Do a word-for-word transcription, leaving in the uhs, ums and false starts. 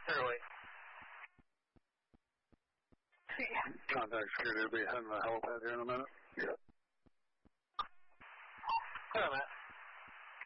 Clearly. Contact security will be heading to the helipad here in a minute. Yeah.